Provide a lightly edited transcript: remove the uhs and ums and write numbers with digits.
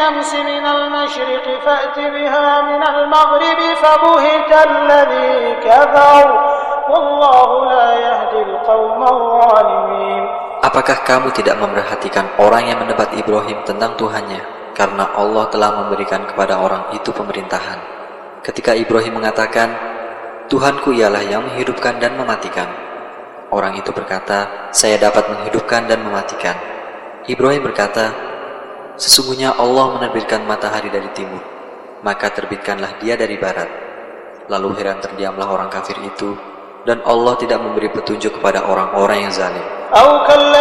الشمس من المشرق فأت بها من المغرب فبهت الذي كفر والله لا يهدي القوم الظالمين. Apakah kamu tidak memerhatikan orang yang mendebat Ibrahim tentang Tuhannya, karena Allah telah memberikan kepada orang itu pemerintahan. Ketika Ibrahim mengatakan, Tuhanku ialah yang menghidupkan dan mematikan, orang itu berkata, saya dapat menghidupkan dan mematikan. Ibrahim berkata, sesungguhnya Allah menerbitkan matahari dari timur, maka terbitkanlah dia dari barat. Lalu heran terdiamlah orang kafir itu, dan Allah tidak memberi petunjuk kepada orang-orang yang zalim.